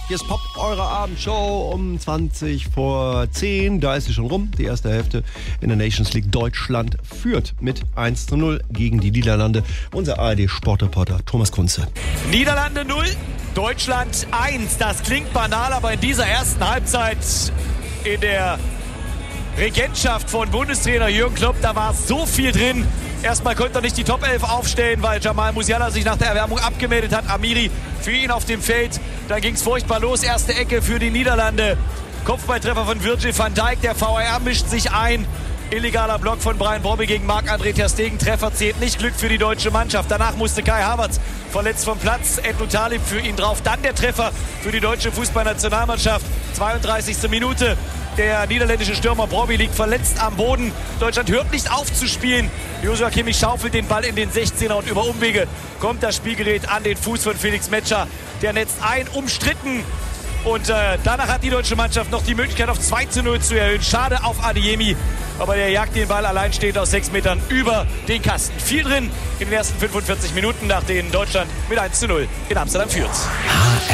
Hier ist Pop, eure Abendshow um 20 vor 10. Da ist sie schon rum, die erste Hälfte in der Nations League. Deutschland führt mit 1:0 gegen die Niederlande. Unser ARD-Sportreporter Thomas Kunze. Niederlande 0, Deutschland 1. Das klingt banal, aber in dieser ersten Halbzeit in der Regentschaft von Bundestrainer Jürgen Klopp, da war so viel drin. Erstmal konnte er nicht die Top 11 aufstellen, weil Jamal Musiala sich nach der Erwärmung abgemeldet hat. Amiri für ihn auf dem Feld. Dann ging es furchtbar los. Erste Ecke für die Niederlande. Kopfballtreffer von Virgil van Dijk. Der VAR mischt sich ein. Illegaler Block von Bryan Brobby gegen Marc-André ter Stegen. Treffer zählt nicht. Glück für die deutsche Mannschaft. Danach musste Kai Havertz verletzt vom Platz. Edouard Talib für ihn drauf. Dann der Treffer für die deutsche Fußballnationalmannschaft. 32. Minute. Der niederländische Stürmer Brobby liegt verletzt am Boden. Deutschland hört nicht auf zu spielen. Joshua Kimmich schaufelt den Ball in den 16er und über Umwege kommt das Spielgerät an den Fuß von Felix Metscher. Der netzt ein, umstritten. Und danach hat die deutsche Mannschaft noch die Möglichkeit auf 2:0 zu erhöhen. Schade auf Adeyemi, aber der jagt den Ball alleinstehend aus 6 Metern über den Kasten. Viel drin in den ersten 45 Minuten, nach denen Deutschland mit 1:0 in Amsterdam führt.